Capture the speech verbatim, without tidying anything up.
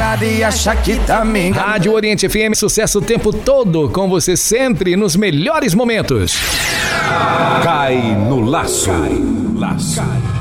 namorada e acha que tá me enganando. Rádio Oriente F M, sucesso o tempo todo, com você sempre nos melhores momentos. Cai no laço. Cai no laço.